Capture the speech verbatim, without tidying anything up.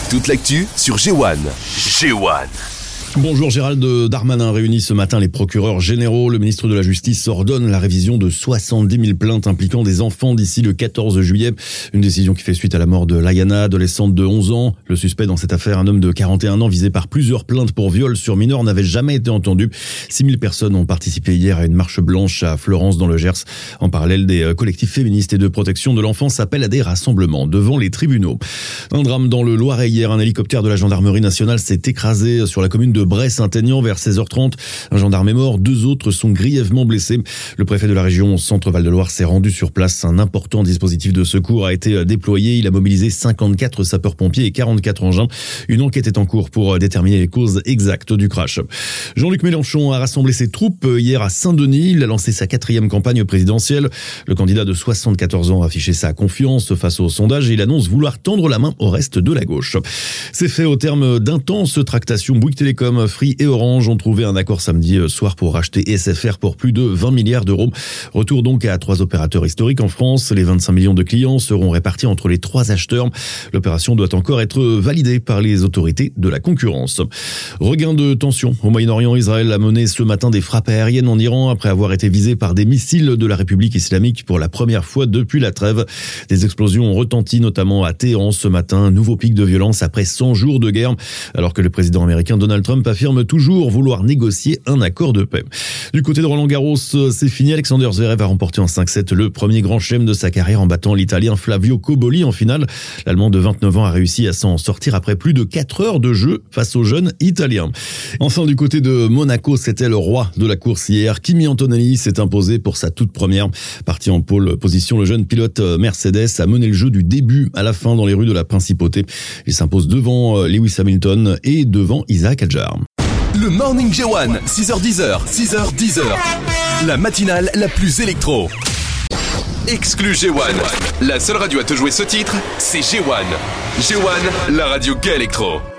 Toute l'actu sur G un. G un. Bonjour, Gérald Darmanin réunit ce matin les procureurs généraux. Le ministre de la Justice ordonne la révision de soixante-dix mille plaintes impliquant des enfants d'ici le quatorze juillet. Une décision qui fait suite à la mort de Layana, adolescente de onze ans. Le suspect dans cette affaire, un homme de quarante et un ans visé par plusieurs plaintes pour viol sur mineurs, n'avait jamais été entendu. six mille personnes ont participé hier à une marche blanche à Fleurance dans le Gers. En parallèle, des collectifs féministes et de protection de l'enfance appellent à des rassemblements devant les tribunaux. Un drame dans le Loiret hier. Un hélicoptère de la gendarmerie nationale s'est écrasé sur la commune de Bray-Saint-Aignan vers seize heures trente. Un gendarme est mort, deux autres sont grièvement blessés. Le préfet de la région Centre-Val de Loire s'est rendu sur place. Un important dispositif de secours a été déployé. Il a mobilisé cinquante-quatre sapeurs-pompiers et quarante-quatre engins. Une enquête est en cours pour déterminer les causes exactes du crash. Jean-Luc Mélenchon a rassemblé ses troupes hier à Saint-Denis. Il a lancé sa quatrième campagne présidentielle. Le candidat de soixante-quatorze ans a affiché sa confiance face au sondage et il annonce vouloir tendre la main au reste de la gauche. C'est fait au terme d'intenses tractations. Bouygues Télécom, Free et Orange ont trouvé un accord samedi soir pour racheter S F R pour plus de vingt milliards d'euros. Retour donc à trois opérateurs historiques en France. Les vingt-cinq millions de clients seront répartis entre les trois acheteurs. L'opération doit encore être validée par les autorités de la concurrence. Regain de tension au Moyen-Orient. Israël a mené ce matin des frappes aériennes en Iran après avoir été visé par des missiles de la République islamique pour la première fois depuis la trêve. Des explosions ont retenti notamment à Téhéran ce matin. Nouveau pic de violence après cent jours de guerre, alors que le président américain Donald Trump affirme toujours vouloir négocier un accord de paix. Du côté de Roland Garros, c'est fini. Alexander Zverev a remporté en cinq sept le premier grand chelem de sa carrière en battant l'Italien Flavio Cobolli en finale. L'Allemand de vingt-neuf ans a réussi à s'en sortir après plus de quatre heures de jeu face au jeune Italien. Enfin, du côté de Monaco, c'était le roi de la course hier. Kimi Antonelli s'est imposé pour sa toute première. Parti en pole position, le jeune pilote Mercedes a mené le jeu du début à la fin dans les rues de la Principauté. Il s'impose devant Lewis Hamilton et devant Isaac Hadjar. Le Morning G un, six heures dix, six heures dix. La matinale la plus électro. Exclu G un. La seule radio à te jouer ce titre, c'est G un. G un, la radio gay électro.